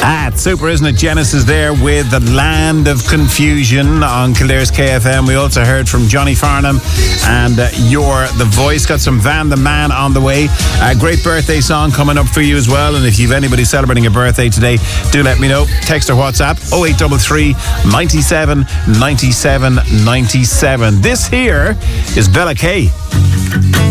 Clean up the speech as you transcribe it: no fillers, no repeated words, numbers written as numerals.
It's super, isn't it? Genesis there with The Land of Confusion on Kildare's KFM. We also heard from Johnny Farnham and You're the Voice. Got some Van the Man on the way. A great birthday song coming up for you as well. And if you've anybody celebrating a birthday today, do let me know. Text or WhatsApp 0833 97 97 97. This here is Bella Kay.